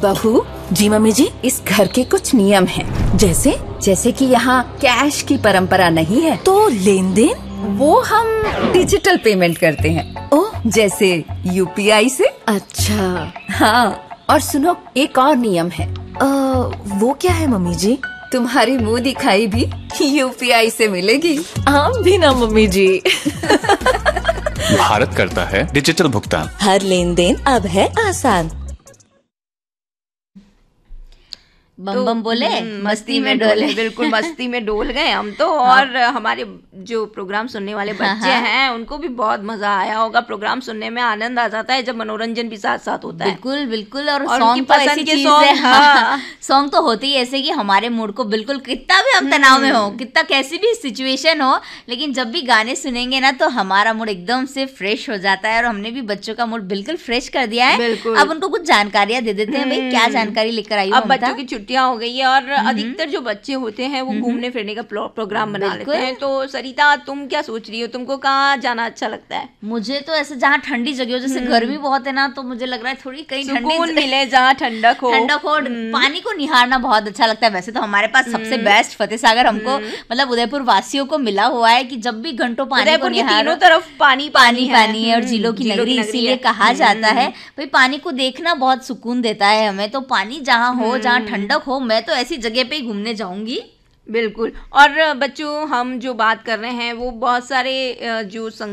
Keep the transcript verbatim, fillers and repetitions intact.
बहू। जी मम्मी जी, इस घर के कुछ नियम हैं, जैसे जैसे कि यहाँ कैश की परंपरा नहीं है, तो लेन देन वो हम डिजिटल पेमेंट करते हैं। ओह, जैसे यूपीआई से। अच्छा। हाँ, और सुनो, एक और नियम है। आ, वो क्या है मम्मी जी? तुम्हारी मुंह दिखाई भी यूपीआई से मिलेगी। आप भी ना मम्मी जी। भारत करता है डिजिटल भुगतान। हर लेन देन अब है आसान। बम तो, बम बोले, मस्ती मस्ती में में डोले, डोले। बिल्कुल मस्ती में डोल गए हम तो। और हमारे जो प्रोग्राम सुनने वाले बच्चे हैं उनको भी बहुत मजा आया होगा। प्रोग्राम सुनने में आनंद आ जाता है जब मनोरंजन भी साथ साथ होता है। बिल्कुल बिल्कुल। और, और सॉन्ग तो ऐसी चीज है, हाँ। सॉन्ग तो होते ही ऐसे कि हमारे मूड को बिल्कुल, कितना भी हम तनाव में हो, कितना कैसी भी सिचुएशन हो, लेकिन जब भी गाने सुनेंगे ना तो हमारा मूड एकदम से फ्रेश हो जाता है। और हमने भी बच्चों का मूड बिल्कुल फ्रेश कर दिया है। अब उनको कुछ जानकारियां दे देते हैं। भाई क्या जानकारी लेकर आई हो? अब बच्चों की छुट्टियां हो गई है और अधिकतर जो बच्चे होते हैं वो घूमने फिरने का प्रोग्राम बना लेते हैं। तो सरिता, तुम क्या सोच रही हो? तुमको कहाँ जाना अच्छा लगता है? मुझे तो ऐसे जहाँ ठंडी जगह हो, जैसे गर्मी बहुत है ना, तो मुझे लग रहा है थोड़ी कहीं सुकून मिले, जहाँ ठंडक हो, ठंडक हो, पानी को निहारना बहुत अच्छा लगता है। वैसे तो हमारे पास सबसे बेस्ट फतेह सागर हमको मतलब उदयपुर वासियों को मिला हुआ है कि जब भी घंटों पानी को निहारो, तीनों तरफ पानी पानी पानी है और झीलों की नगरी इसीलिए कहा जाता है। भाई पानी को देखना बहुत सुकून देता है हमें। तो पानी जहाँ हो, जहाँ ठंडक हो, मैं तो ऐसी जगह पे ही घूमने जाऊंगी। बिल्कुल। और बच्चों, हम जो बात कर रहे हैं वो बहुत सारे जो